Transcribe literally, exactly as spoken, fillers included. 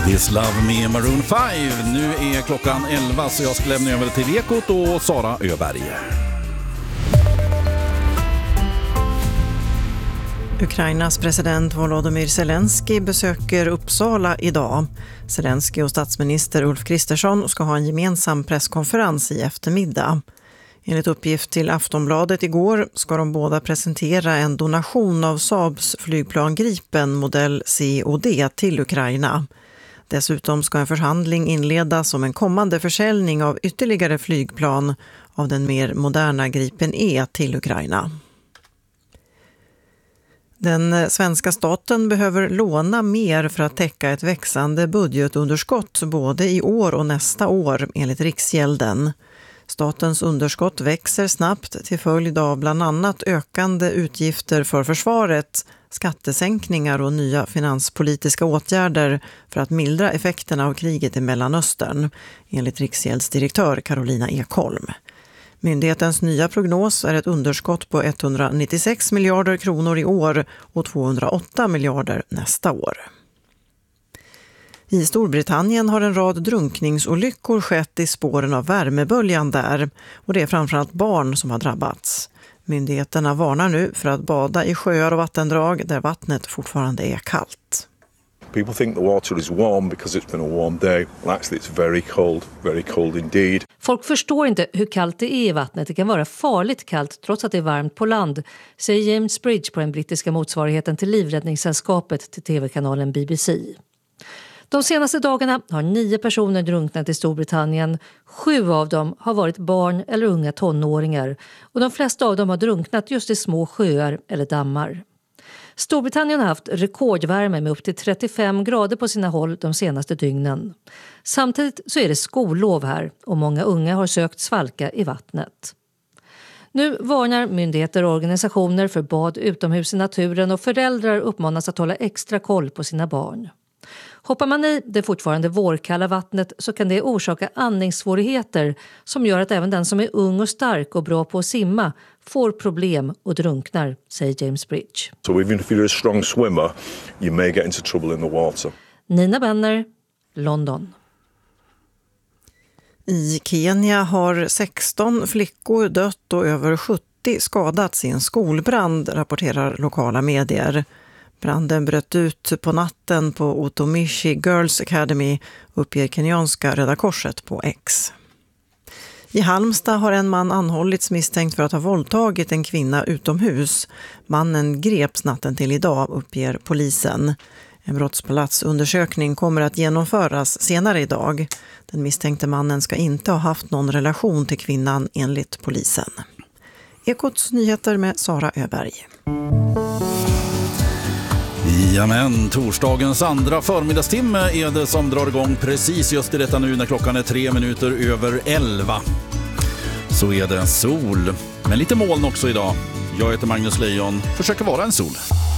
This Love Me Maroon fem. Nu är klockan elva så jag ska lämna över till Ekot och Sara Öberg. Ukrainas president Volodymyr Zelensky besöker Uppsala idag. Zelensky och statsminister Ulf Kristersson ska ha en gemensam presskonferens i eftermiddag. Enligt uppgift till Aftonbladet igår ska de båda presentera en donation av Saabs flygplan Gripen modell C och D till Ukraina. Dessutom ska en förhandling inledas om en kommande försäljning av ytterligare flygplan av den mer moderna Gripen E till Ukraina. Den svenska staten behöver låna mer för att täcka ett växande budgetunderskott både i år och nästa år enligt Riksgälden. Statens underskott växer snabbt till följd av bland annat ökande utgifter för försvaret, skattesänkningar och nya finanspolitiska åtgärder för att mildra effekterna av kriget i Mellanöstern, enligt Riksgäldsdirektör Carolina Ekholm. Myndighetens nya prognos är ett underskott på etthundranittiosex miljarder kronor i år och tvåhundraåtta miljarder nästa år. I Storbritannien har en rad drunkningsolyckor skett i spåren av värmeböljan där och det är framförallt barn som har drabbats. Myndigheterna varnar nu för att bada i sjöar och vattendrag där vattnet fortfarande är kallt. People think the water is warm because it's been a warm day. Well, actually it's very cold, very cold indeed. Folk förstår inte hur kallt det är i vattnet. Det kan vara farligt kallt trots att det är varmt på land, säger James Bridge på den brittiska motsvarigheten till Livräddningssällskapet till tv-kanalen B B C. De senaste dagarna har nio personer drunknat i Storbritannien. Sju av dem har varit barn eller unga tonåringar och de flesta av dem har drunknat just i små sjöar eller dammar. Storbritannien har haft rekordvärme med upp till trettiofem grader på sina håll de senaste dygnen. Samtidigt så är det skollov här och många unga har sökt svalka i vattnet. Nu varnar myndigheter och organisationer för bad utomhus i naturen och föräldrar uppmanas att hålla extra koll på sina barn. Hoppar man i det fortfarande vårkalla vattnet så kan det orsaka andningssvårigheter som gör att även den som är ung och stark och bra på att simma får problem och drunknar, säger James Bridge. So even if you're a strong swimmer, you may get into trouble in the water. Nina Benner, London. I Kenya har sexton flickor dött och över sjuttio skadats i en skolbrand, rapporterar lokala medier. Branden bröt ut på natten på Utumishi Girls Academy, uppger kenyanska Röda Korset på X. I Halmstad har en man anhållits misstänkt för att ha våldtagit en kvinna utomhus. Mannen greps natten till idag, uppger polisen. En brottsplatsundersökning kommer att genomföras senare idag. Den misstänkte mannen ska inte ha haft någon relation till kvinnan enligt polisen. Ekots nyheter med Sara Öberg. Jamen, torsdagens andra förmiddagstimme är det som drar igång precis just i detta nu när klockan är tre minuter över elva. Så är det sol, men lite moln också idag. Jag heter Magnus Lejon, försöker vara en sol.